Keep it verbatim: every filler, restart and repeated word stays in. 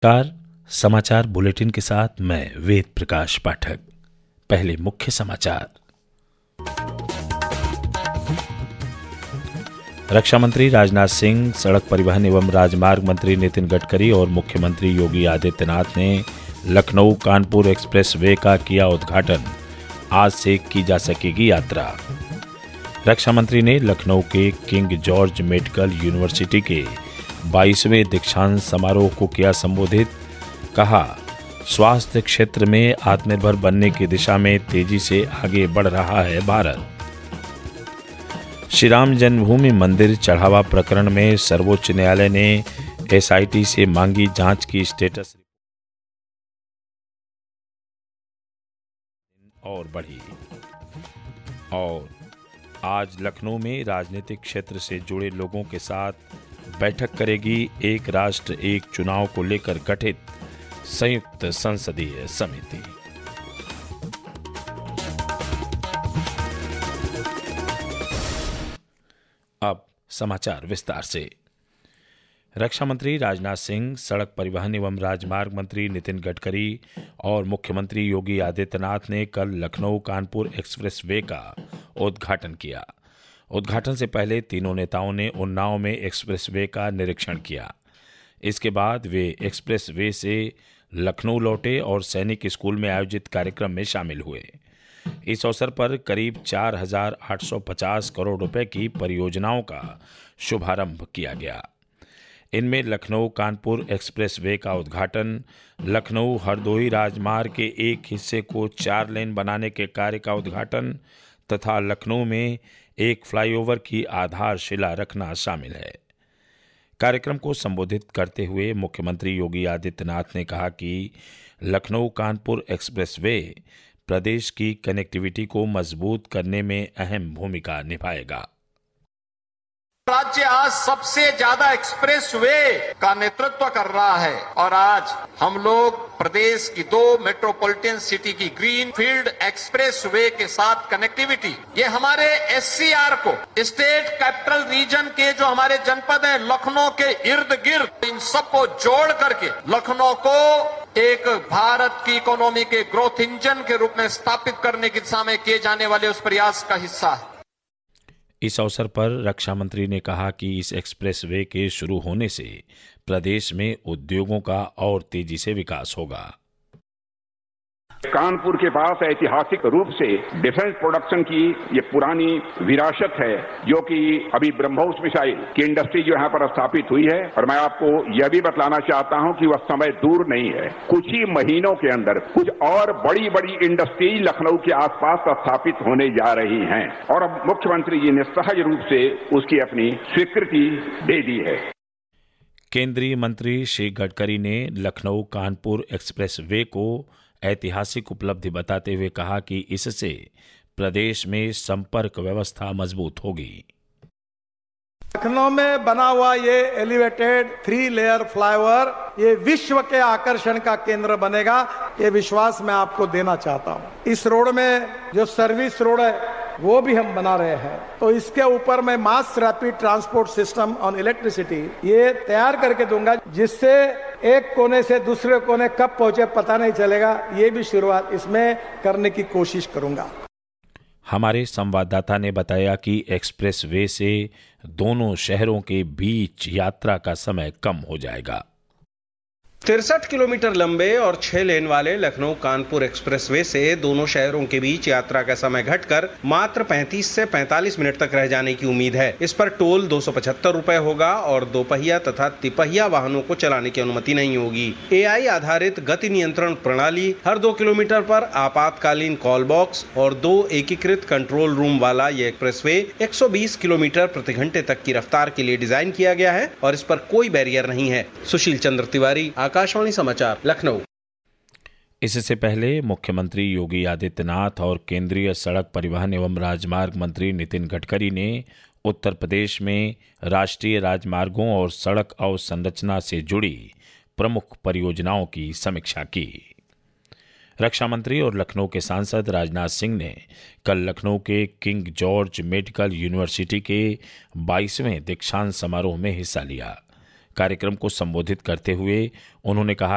Car समाचार bulletin के साथ मैं वेद प्रकाश पाठक। पहले मुख्य समाचार। रक्षा मंत्री राजनाथ सिंह, सड़क परिवहन एवं राजमार्ग मंत्री नितिन गडकरी और मुख्यमंत्री योगी आदित्यनाथ ने लखनऊ कानपुर एक्सप्रेस वे का किया उद्घाटन। आज से की जा सकेगी यात्रा। रक्षा मंत्री ने लखनऊ के किंग जॉर्ज मेडिकल यूनिवर्सिटी के बाईसवें दीक्षांत समारोह को किया संबोधित। कहा, स्वास्थ्य क्षेत्र में आत्मनिर्भर बनने की दिशा में तेजी से आगे बढ़ रहा है भारत। श्री राम जन्मभूमि मंदिर चढ़ावा प्रकरण में सर्वोच्च न्यायालय ने एसआईटी से मांगी जांच की स्टेटस और बढ़ी। और आज लखनऊ में राजनीतिक क्षेत्र से जुड़े लोगों के साथ बैठक करेगी एक राष्ट्र एक चुनाव को लेकर गठित संयुक्त संसदीय समिति। अब समाचार विस्तार से। रक्षा मंत्री राजनाथ सिंह, सड़क परिवहन एवं राजमार्ग मंत्री नितिन गडकरी और मुख्यमंत्री योगी आदित्यनाथ ने कल लखनऊ कानपुर एक्सप्रेस वे का उद्घाटन किया। उद्घाटन से पहले तीनों नेताओं ने उन्नाव में एक्सप्रेस वे का निरीक्षण किया। इसके बाद वे एक्सप्रेस वे से लखनऊ लौटे और सैनिक स्कूल में आयोजित कार्यक्रम में शामिल हुए। इस अवसर पर करीब चार हजार आठ सौ पचास करोड़ रुपए की परियोजनाओं का शुभारंभ किया गया। इनमें लखनऊ कानपुर एक्सप्रेस वे का उद्घाटन, लखनऊ हरदोई राजमार्ग के एक हिस्से को चार लेन बनाने के कार्य का उद्घाटन तथा लखनऊ में एक फ्लाईओवर की आधारशिला रखना शामिल है। कार्यक्रम को संबोधित करते हुए मुख्यमंत्री योगी आदित्यनाथ ने कहा कि लखनऊ कानपुर एक्सप्रेस वे प्रदेश की कनेक्टिविटी को मजबूत करने में अहम भूमिका निभाएगा। राज्य आज सबसे ज्यादा एक्सप्रेस वे का नेतृत्व कर रहा है और आज हम लोग प्रदेश की दो मेट्रोपॉलिटन सिटी की ग्रीन फील्ड एक्सप्रेस वे के साथ कनेक्टिविटी, ये हमारे एससीआर को, स्टेट कैपिटल रीजन के जो हमारे जनपद हैं लखनऊ के इर्द गिर्द, इन सबको जोड़ करके लखनऊ को एक भारत की इकोनॉमी के ग्रोथ इंजन के रूप में स्थापित करने की दिशा में किए जाने वाले उस प्रयास का हिस्सा है। इस अवसर पर रक्षा मंत्री ने कहा कि इस एक्सप्रेस वे के शुरू होने से प्रदेश में उद्योगों का और तेजी से विकास होगा। कानपुर के पास ऐतिहासिक रूप से डिफेंस प्रोडक्शन की ये पुरानी विरासत है, जो कि अभी ब्रह्मोस मिसाइल की इंडस्ट्री जो यहाँ पर स्थापित हुई है। और मैं आपको यह भी बतलाना चाहता हूँ कि वह समय दूर नहीं है। कुछ ही महीनों के अंदर कुछ और बड़ी बड़ी इंडस्ट्री लखनऊ के आसपास स्थापित होने जा रही हैं और अब मुख्यमंत्री जी ने सहज रूप से उसकी अपनी स्वीकृति दे दी है। केंद्रीय मंत्री श्री गडकरी ने लखनऊ कानपुर एक्सप्रेस वे को ऐतिहासिक उपलब्धि बताते हुए कहा कि इससे प्रदेश में संपर्क व्यवस्था मजबूत होगी। लखनऊ में बना हुआ ये एलिवेटेड थ्री लेयर फ्लाईओवर ये विश्व के आकर्षण का केंद्र बनेगा, ये विश्वास मैं आपको देना चाहता हूं। इस रोड में जो सर्विस रोड है वो भी हम बना रहे हैं, तो इसके ऊपर मैं mass rapid transport system on electricity ये तैयार करके दूंगा, जिससे एक कोने से दूसरे कोने कब पहुंचे पता नहीं चलेगा। ये भी शुरुआत इसमें करने की कोशिश करूंगा। हमारे संवाददाता ने बताया कि एक्सप्रेस वे से दोनों शहरों के बीच यात्रा का समय कम हो जाएगा। तिरसठ किलोमीटर लंबे और छह लेन वाले लखनऊ कानपुर एक्सप्रेसवे से दोनों शहरों के बीच यात्रा का समय घटकर मात्र पैंतीस से पैंतालीस मिनट तक रह जाने की उम्मीद है। इस पर टोल दो सौ पचहत्तर रुपए होगा और दोपहिया तथा तिपहिया वाहनों को चलाने की अनुमति नहीं होगी। एआई आधारित गति नियंत्रण प्रणाली, हर दो किलोमीटर पर आपातकालीन कॉल बॉक्स और दो एकीकृत कंट्रोल रूम वाला ये एक्सप्रेसवे एक सौ बीस किलोमीटर प्रति घंटे तक की रफ्तार के लिए डिजाइन किया गया है और इस पर कोई बैरियर नहीं है। सुशील चंद्र तिवारी, आकाशवाणी समाचार, लखनऊ। इससे पहले मुख्यमंत्री योगी आदित्यनाथ और केंद्रीय सड़क परिवहन एवं राजमार्ग मंत्री नितिन गडकरी ने उत्तर प्रदेश में राष्ट्रीय राजमार्गों और सड़क अवसंरचना से जुड़ी प्रमुख परियोजनाओं की समीक्षा की। रक्षा मंत्री और लखनऊ के सांसद राजनाथ सिंह ने कल लखनऊ के किंग जॉर्ज मेडिकल यूनिवर्सिटी के बाईसवें दीक्षांत समारोह में हिस्सा लिया। कार्यक्रम को संबोधित करते हुए उन्होंने कहा